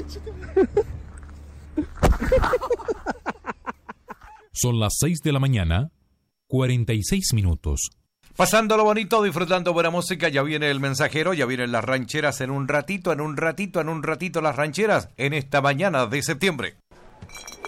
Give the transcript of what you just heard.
Son las 6 de la mañana, 46 minutos. Pasando lo bonito, disfrutando buena música, ya viene el mensajero, ya vienen las rancheras en un ratito las rancheras en esta mañana de septiembre.